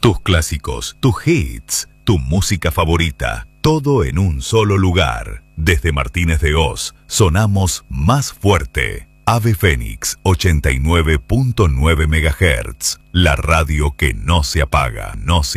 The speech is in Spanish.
Tus clásicos, tus hits, tu música favorita, todo en un solo lugar. Desde Martínez de Hoz, sonamos más fuerte. Ave Fénix 89.9 MHz, la radio que no se apaga, no se